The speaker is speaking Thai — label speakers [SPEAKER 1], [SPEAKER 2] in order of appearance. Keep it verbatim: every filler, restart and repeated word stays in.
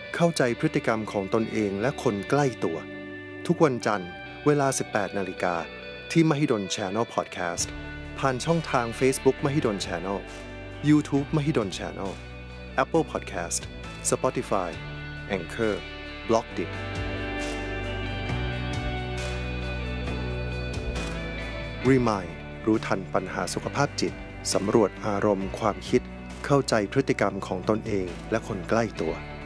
[SPEAKER 1] เข้าใจพฤติกรรมของตนเองและคนใกล้ตัวทุกวันจันทร์เวลา สิบแปดนาฬิกาที่ Mahidol Channel Podcast ผ่านช่องทาง Facebook Mahidol Channel YouTube Mahidol Channel Apple Podcast Spotify Anchor Blockdit Remind รู้ทันปัญหาสุขภาพจิตสำรวจอารมณ์ความคิดเข้าใจพฤติกรรมของตนเองและคนใกล้ตัว